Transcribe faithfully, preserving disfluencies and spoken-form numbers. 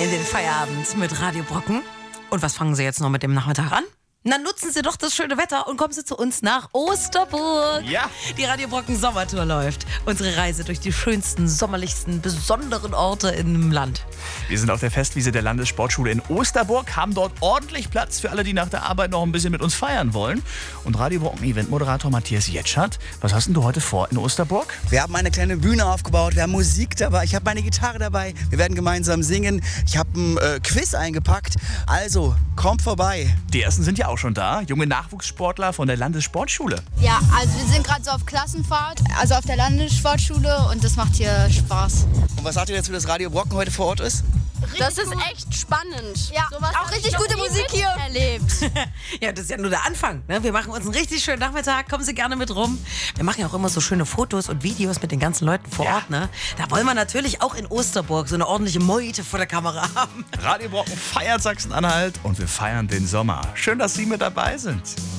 in den Feierabend mit Radio Brocken. Und was fangen Sie jetzt noch mit dem Nachmittag an? Na, nutzen Sie doch das schöne Wetter und kommen Sie zu uns nach Osterburg. Ja. Die Radio Brocken Sommertour läuft. Unsere Reise durch die schönsten, sommerlichsten, besonderen Orte im Land. Wir sind auf der Festwiese der Landessportschule in Osterburg, haben dort ordentlich Platz für alle, die nach der Arbeit noch ein bisschen mit uns feiern wollen. Und Radio Brocken Eventmoderator Matthias Jetschert, was hast denn du heute vor in Osterburg? Wir haben eine kleine Bühne aufgebaut, wir haben Musik dabei, ich habe meine Gitarre dabei, wir werden gemeinsam singen, ich habe ein äh, Quiz eingepackt, also kommt vorbei. Die ersten sind ja auch schon da, junge Nachwuchssportler von der Landessportschule. Ja, also wir sind gerade so auf Klassenfahrt, also auf der Landessportschule und das macht hier Spaß. Und was sagt ihr dazu, dass Radio Brocken heute vor Ort ist? Das ist echt spannend. Ja, Sowas auch hab ich richtig noch gute nie Musik hier. Erlebt. Ja, das ist ja nur der Anfang. Ne? Wir machen uns einen richtig schönen Nachmittag. Kommen Sie gerne mit rum. Wir machen ja auch immer so schöne Fotos und Videos mit den ganzen Leuten vor Ja. Ort. Ne? Da wollen wir natürlich auch in Osterburg so eine ordentliche Meute vor der Kamera haben. Radio Brocken feiert Sachsen-Anhalt und wir feiern den Sommer. Schön, dass Sie mit dabei sind.